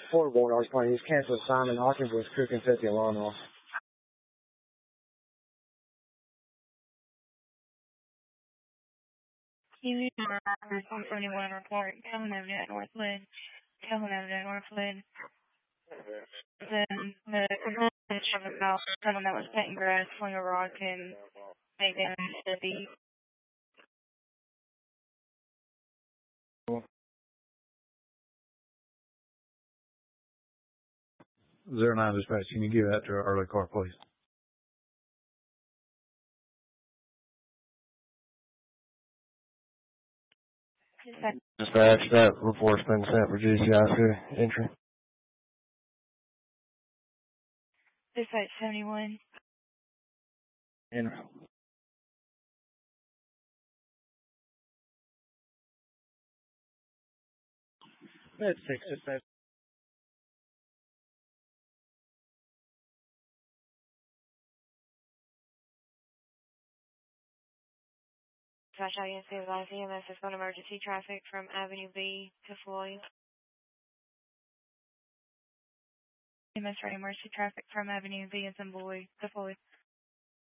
Floorboard, I was playing. He's canceled Simon Hawkins was cooking 50 alarm off. You report 21 report, Calhoun Avenue at Northwood, Calhoun Avenue at Northwood. Then the complaint about someone that was cutting grass, swing a rock, and make damage to the 09 dispatch, can you give that to our early car, please? Dispatch, that report's been sent for GCIC entry. Dispatch 71. Entry. That's 6 dispatch. Dispatch INC of ICMS is on emergency traffic from Avenue B to Floyd. EMS for emergency traffic from Avenue B and Boy to Floyd.